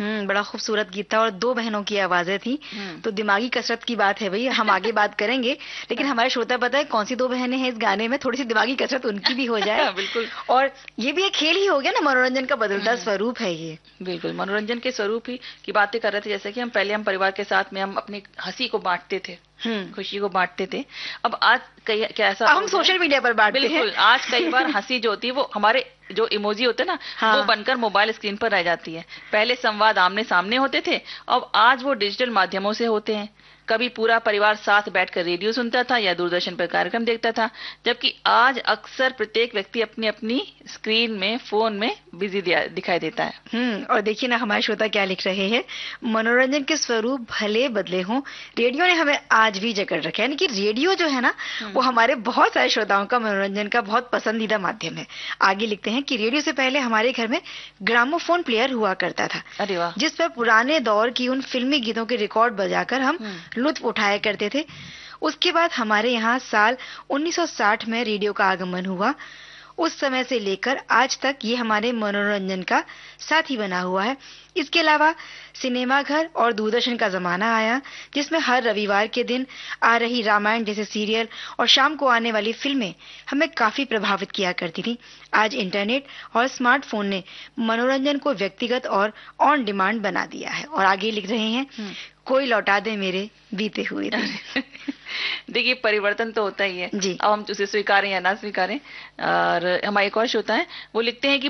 बड़ा खूबसूरत गीत था और दो बहनों की आवाजें थी। तो दिमागी कसरत की बात है भाई, हम आगे बात करेंगे, लेकिन हमारे श्रोता पता है कौन सी दो बहनें हैं इस गाने में, थोड़ी सी दिमागी कसरत उनकी भी हो जाए। बिल्कुल। और ये भी एक खेल ही हो गया ना, मनोरंजन का बदलता स्वरूप है ये। बिल्कुल, मनोरंजन के स्वरूप ही की बातें कर रहे थे, जैसे कि हम पहले हम परिवार के साथ में हम अपनी हंसी को बांटते थे, खुशी को बांटते थे। अब आज कई क्या ऐसा हम सोशल मीडिया पर बांटते हैं। बिल्कुल, आज कई बार हंसी जो होती है वो हमारे जो इमोजी होते हैं ना, वो बनकर मोबाइल स्क्रीन पर रह जाती है। पहले संवाद आमने सामने होते थे, अब आज वो डिजिटल माध्यमों से होते हैं। कभी पूरा परिवार साथ बैठकर रेडियो सुनता था या दूरदर्शन पर कार्यक्रम देखता था, जबकि आज अक्सर प्रत्येक व्यक्ति अपनी अपनी स्क्रीन में, फोन में बिजी दिखाई देता है। और देखिए ना हमारे श्रोता क्या लिख रहे हैं, मनोरंजन के स्वरूप भले बदले हों, रेडियो ने हमें आज भी जकड़ रखा है। यानी कि रेडियो जो है ना, वो हमारे बहुत सारे श्रोताओं का मनोरंजन का बहुत पसंदीदा माध्यम है। आगे लिखते हैं कि रेडियो से पहले हमारे घर में ग्रामोफोन प्लेयर हुआ करता था। अरे वाह। जिस पर पुराने दौर की उन फिल्मी गीतों के रिकॉर्ड बजाकर हम लुत्फ उठाया करते थे। उसके बाद हमारे यहाँ साल 1960 में रेडियो का आगमन हुआ। उस समय से लेकर आज तक ये हमारे मनोरंजन का साथी बना हुआ है। इसके अलावा सिनेमा घर और दूरदर्शन का जमाना आया, जिसमें हर रविवार के दिन आ रही रामायण जैसे सीरियल और शाम को आने वाली फिल्में हमें काफी प्रभावित किया करती थी। आज इंटरनेट और स्मार्टफोन ने मनोरंजन को व्यक्तिगत और ऑन डिमांड बना दिया है। और आगे लिख रहे हैं, कोई लौटा दे मेरे बीते हुए दिन। देखिए, परिवर्तन तो होता ही है जी। अब हम उसे स्वीकारें या ना स्वीकारें। और हमारे एक और श्रोता है, वो लिखते हैं कि